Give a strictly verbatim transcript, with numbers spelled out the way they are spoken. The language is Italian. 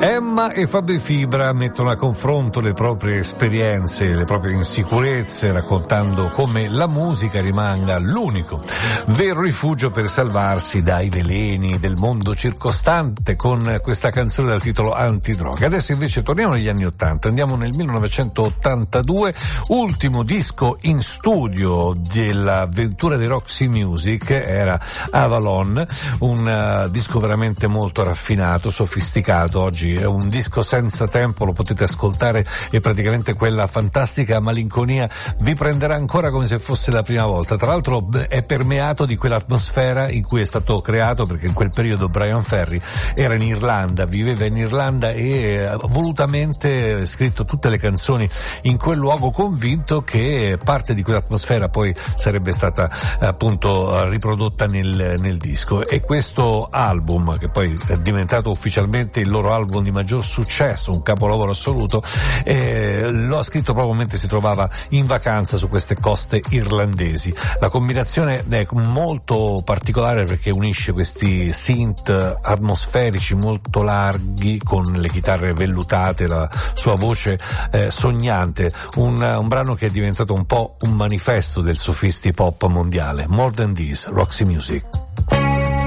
Emma e Fabri Fibra mettono a confronto le proprie esperienze, le proprie insicurezze, raccontando come la musica rimanga l'unico vero rifugio per salvarsi dai veleni del mondo circostante, con questa canzone dal titolo Antidroga. Adesso invece torniamo negli anni Ottanta, andiamo nel millenovecentottantadue, ultimo disco in studio dell'avventura di Roxy Music era Avalon, un uh, disco veramente molto raffinato, sofisticato. Oggi è un disco senza tempo, lo potete ascoltare e praticamente quella fantastica malinconia vi prenderà ancora come se fosse la prima volta. Tra l'altro è permeato di quell'atmosfera in cui è stato creato, perché in quel periodo Brian Ferry era in Irlanda, viveva in Irlanda e ha volutamente scritto tutte le canzoni in quel luogo, convinto che parte di quell'atmosfera poi sarebbe stata appunto riprodotta nel, nel disco. E questo album, che poi è diventato ufficialmente il loro album di maggior successo, un capolavoro assoluto, eh, lo ha scritto proprio mentre si trovava in vacanza su queste coste irlandesi. La combinazione è molto particolare perché unisce questi synth atmosferici molto larghi con le chitarre vellutate, la sua voce eh, sognante, un, un brano che è diventato un po' un manifesto del sofisti pop mondiale. More Than This, Roxy Music.